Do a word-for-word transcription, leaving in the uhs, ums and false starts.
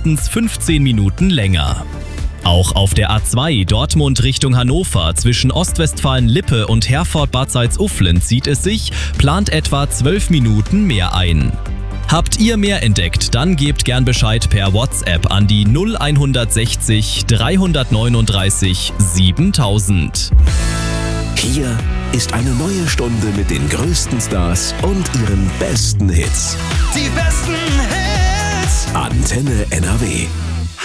mindestens fünfzehn Minuten länger. Auch auf der A zwei Dortmund Richtung Hannover zwischen Ostwestfalen-Lippe und Herford-Bad Salzuflen zieht es sich, plant etwa zwölf Minuten mehr ein. Habt ihr mehr entdeckt, dann gebt gern Bescheid per WhatsApp an die null sechzig dreihundertneununddreißig siebentausend. Hier ist eine neue Stunde mit den größten Stars und ihren besten Hits. Die besten Hits. Antenne N R W.